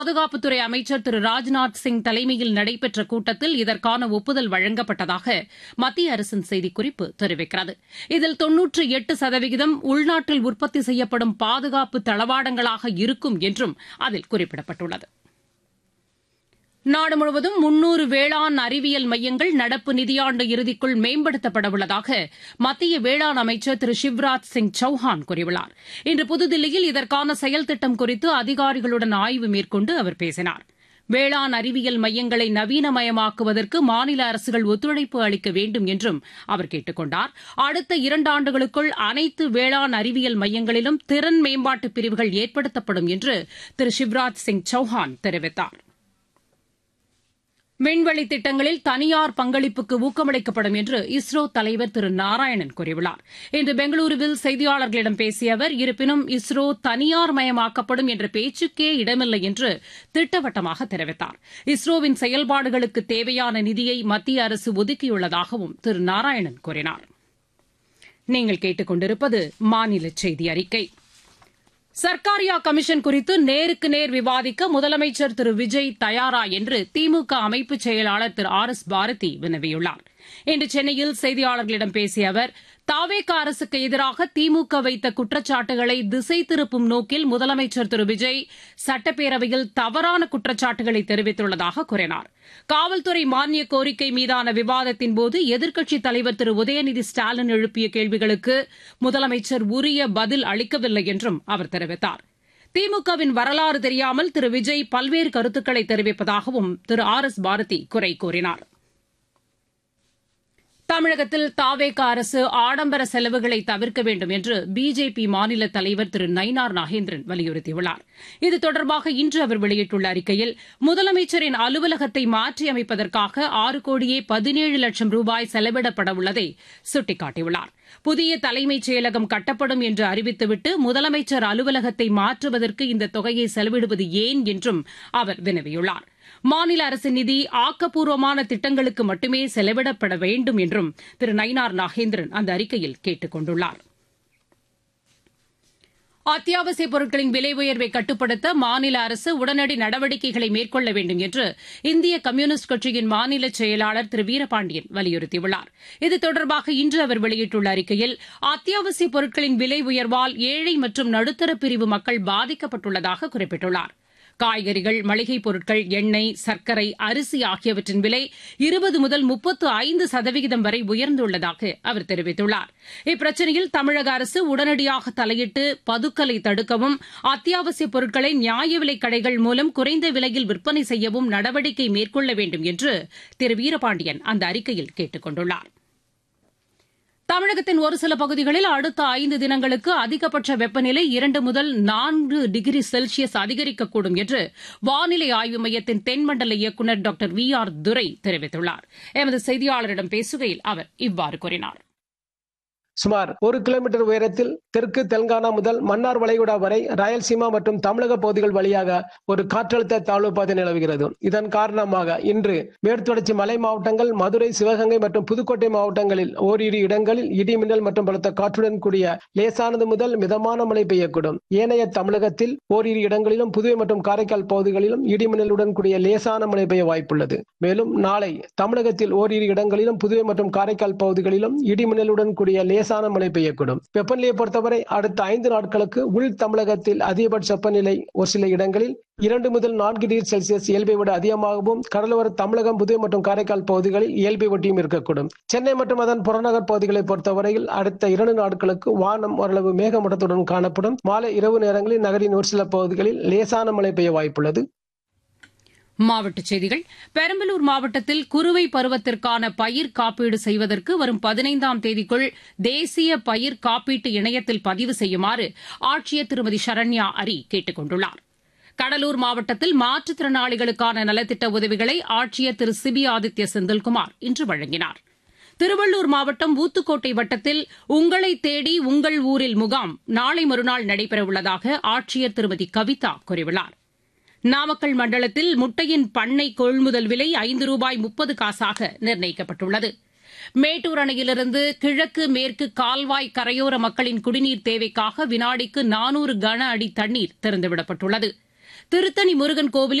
பாதுகாப்புத்துறை அமைச்சர் திரு ராஜ்நாத் சிங் தலைமையில் நடைபெற்ற கூட்டத்தில் இதற்கான ஒப்புதல் வழங்கப்பட்டதாக மத்திய அரசின் செய்திக்குறிப்பு தெரிவிக்கிறது. இதில் 98% உள்நாட்டில் உற்பத்தி செய்யப்படும் பாதுகாப்பு தளவாடங்களாக இருக்கும் என்றும் அதில் குறிப்பிடப்பட்டுள்ளது. நாடு முழுவதும் 300 வேளாண் அறிவியல் மையங்கள் நடப்பு நிதியாண்டு இறுதிக்குள் மேம்படுத்தப்படவுள்ளதாக மத்திய வேளாண் அமைச்சர் திரு சிவராஜ் சிங் சௌஹான் கூறியுள்ளார். இன்று புதுதில்லியில் இதற்கான செயல் திட்டம் குறித்து அதிகாரிகளுடன் ஆய்வு மேற்கொண்டு அவர் பேசினார். வேளாண் அறிவியல் மையங்களை நவீனமயமாக்குவதற்கு மாநில அரசுகள் ஒத்துழைப்பு அளிக்க வேண்டும் என்றும் அவர் கேட்டுக் கொண்டார். அடுத்த 2 ஆண்டுகளுக்குள் அனைத்து வேளாண் அறிவியல் மையங்களிலும் திறன் மேம்பாட்டு பிரிவுகள் ஏற்படுத்தப்படும் என்று திரு சிவராஜ் சிங் சௌஹான் தெரிவித்தார். விண்வெளி திட்டங்களில் தனியார் பங்களிப்புக்கு ஊக்கமளிக்கப்படும் என்று இஸ்ரோ தலைவர் திரு நாராயணன் கூறியுள்ளார். இன்று பெங்களூருவில் செய்தியாளர்களிடம் பேசிய அவர், இருப்பினும் இஸ்ரோ தனியார் மயமாக்கப்படும் என்ற பேச்சுக்கே இடமில்லை என்று திட்டவட்டமாக தெரிவித்தார். இஸ்ரோவின் செயல்பாடுகளுக்கு தேவையான நிதியை மத்திய அரசு ஒதுக்கியுள்ளதாகவும் திரு நாராயணன் கூறினார். நீங்கள் கேட்டுக் கொண்டிருப்பது மாநில செய்தி அறிக்கை. சர்க்காரியா கமிஷன் குறித்து நேருக்கு நேர் விவாதிக்க முதலமைச்சர் திரு விஜய் தயாரா என்று திமுக அமைப்பு செயலாளர் திரு ஆர் எஸ் பாரதி வினவியுள்ளார். இன்று சென்னையில் செய்தியாளர்களிடம் பேசிய அவர், தாவேக அரசுக்கு எதிராக திமுக வைத்த குற்றச்சாட்டுகளை திசை திருப்பும் நோக்கில் முதலமைச்சர் திரு விஜய் சட்டப்பேரவையில் தவறான குற்றச்சாட்டுகளை தெரிவித்துள்ளதாக கூறினார். காவல்துறை மானிய கோரிக்கை மீதான விவாதத்தின்போது எதிர்க்கட்சித் தலைவர் திரு உதயநிதி ஸ்டாலின் எழுப்பிய கேள்விகளுக்கு முதலமைச்சர் உரிய பதில் அளிக்கவில்லை என்றும் அவர் தெரிவித்தார். திமுகவின் வரலாறு தெரியாமல் திரு விஜய் பல்வேறு கருத்துக்களை தெரிவிப்பதாகவும் திரு ஆர் எஸ் பாரதி குறை கூறினார். தமிழகத்தில் தாவேக அரசு ஆடம்பர செலவுகளை தவிர்க்க வேண்டும் என்று பிஜேபி மாநில தலைவர் திரு நயினார் நாகேந்திரன் வலியுறுத்தியுள்ளார். இது தொடர்பாக இன்று அவர் வெளியிட்டுள்ள அறிக்கையில், முதலமைச்சரின் அலுவலகத்தை மாற்றியமைப்பதற்காக 6 கோடியே 17 லட்சம் ரூபாய் செலவிடப்பட உள்ளதை சுட்டிக்காட்டியுள்ளார். புதிய தலைமைச் செயலகம் கட்டப்படும் என்று அறிவித்துவிட்டு முதலமைச்சர் அலுவலகத்தை மாற்றுவதற்கு இந்த தொகையை செலவிடுவது ஏன் என்றும் அவர் வினவியுள்ளார். மாநில அரசின் நிதி ஆக்கப்பூர்வமான திட்டங்களுக்கு மட்டுமே செலவிடப்பட வேண்டும் என்றும் திரு நயினார் நாகேந்திரன் அந்த அறிக்கையில் கேட்டுக் கொண்டுள்ளார். அத்தியாவசியப் பொருட்களின் விலை உயர்வை கட்டுப்படுத்த மாநில அரசு உடனடி நடவடிக்கைகளை மேற்கொள்ள வேண்டும் என்று இந்திய கம்யூனிஸ்ட் கட்சியின் மாநில செயலாளர் திரு வீரபாண்டியன் வலியுறுத்தியுள்ளார். இது தொடர்பாக இன்று அவர் வெளியிட்டுள்ள அறிக்கையில், அத்தியாவசியப் பொருட்களின் விலை உயர்வால் ஏழை மற்றும் நடுத்தர பிரிவு மக்கள் பாதிக்கப்பட்டுள்ளதாக குறிப்பிட்டுள்ளார். காய்கறிகள், மளிகைப் பொருட்கள், எண்ணெய், சர்க்கரை, அரிசி ஆகியவற்றின் விலை 20 முதல் 35% வரை உயர்ந்துள்ளதாக அவர் தெரிவித்துள்ளார். இப்பிரச்சினையில் தமிழக அரசு உடனடியாக தலையிட்டு பதுக்கலை தடுக்கவும், அத்தியாவசியப் பொருட்களை நியாய விலைக் கடைகள் மூலம் குறைந்த விலையில் விற்பனை செய்யவும் நடவடிக்கை மேற்கொள்ள வேண்டும் என்று திரு வீரபாண்டியன் அந்த அறிக்கையில் கேட்டுக் கொண்டுள்ளார். தமிழகத்தின் ஒரு சில பகுதிகளில் அடுத்த 5 தினங்களுக்கு அதிகபட்ச வெப்பநிலை 2 முதல் 4 டிகிரி செல்சியஸ் அதிகரிக்கக்கூடும் என்று வானிலை ஆய்வு மையத்தின் தென்மண்டல இயக்குநர் டாக்டர் வி ஆர் துரை தெரிவித்துள்ளார். எமது செய்தியாளரிடம் பேசுகையில் அவர் இவ்வாறு கூறினார். சுமார் 1 கிலோமீட்டர் உயரத்தில் தெற்கு தெலுங்கானா முதல் மன்னார் வளைகுடா வரை ராயல்சீமா மற்றும் தமிழக பகுதிகள் வழியாக ஒரு காற்றழுத்த தாழ்வு பாதை நிலவுகிறது. இதன் காரணமாக இன்று மேற்குத்தொடர்ச்சி மலை மாவட்டங்கள், மதுரை, சிவகங்கை மற்றும் புதுக்கோட்டை மாவட்டங்களில் ஓரிரு இடங்களில் இடி மின்னல் மற்றும் பலத்த காற்றுடன் கூடிய லேசானது முதல் மிதமான மழை பெய்யக்கூடும். ஏனைய தமிழகத்தில் ஓரிரு இடங்களிலும் புதுவை மற்றும் காரைக்கால் பகுதிகளிலும் இடி மின்னலுடன் கூடிய லேசான மழை பெய்ய வாய்ப்புள்ளது. மேலும் நாளை தமிழகத்தில் ஓரிரு இடங்களிலும் புதுவை மற்றும் காரைக்கால் பகுதிகளிலும் இடி மின்னலுடன் கூடிய லேசான மழை பெய்யக்கூடும். வெப்பநிலையை பொறுத்தவரை அடுத்த 5 நாட்களுக்கு உள் தமிழகத்தில் அதிகபட்ச வெப்பநிலை ஒரு சில இடங்களில் 2 முதல் 4 டிகிரி செல்சியஸ் இயல்பை விட அதிகமாகவும், கடலோர தமிழகம், புதுவை மற்றும் காரைக்கால் பகுதிகளில் இயல்பை ஒட்டியும் இருக்கக்கூடும். சென்னை மற்றும் அதன் புறநகர் பகுதிகளை பொறுத்தவரையில் அடுத்த 2 நாட்களுக்கு வானம் ஓரளவு மேகமூட்டத்துடன் காணப்படும். மாலை இரவு நேரங்களில் நகரின் ஒரு சில பகுதிகளில் லேசான மழை பெய்ய வாய்ப்புள்ளது. மாவட்டச் செய்திகள். பெரம்பலூர் மாவட்டத்தில் குறுவை பருவத்திற்கான பயிர் காப்பீடு செய்வதற்கு வரும் 15ஆம் தேதிக்குள் தேசிய பயிர் காப்பீட்டு இணையத்தில் பதிவு செய்யுமாறு ஆட்சியர் திருமதி சரண்யா அரி கேட்டுக் கொண்டுள்ளார். கடலூர் மாவட்டத்தில் மாற்றுத்திறனாளிகளுக்கான நலத்திட்ட உதவிகளை ஆட்சியர் திரு சிபி ஆதித்ய செந்தில்குமார் இன்று வழங்கினார். திருவள்ளூர் மாவட்டம் ஊத்துக்கோட்டை வட்டத்தில் உங்களை தேடி உங்கள் ஊரில் முகாம் நாளை மறுநாள் நடைபெறவுள்ளதாக ஆட்சியர் திருமதி கவிதா கூறியுள்ளார். நாமக்கல் மண்டலத்தில் முட்டையின் பண்ணை கொள்முதல் விலை 5 ரூபாய் 30 காசாக நிர்ணயிக்கப்பட்டுள்ளது. மேட்டூர் அணையிலிருந்து கிழக்கு மேற்கு கால்வாய் கரையோர மக்களின் குடிநீர் தேவைக்காக வினாடிக்கு 400 கன அடி தண்ணீர் திறந்துவிடப்பட்டுள்ளது. திருத்தணி முருகன் கோவிலில்